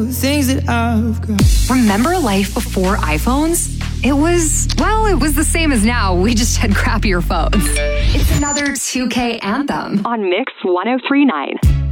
Things that I've got. Remember life before iPhones? It was the same as now. We just had crappier phones. It's another 2K anthem on Mix 1039.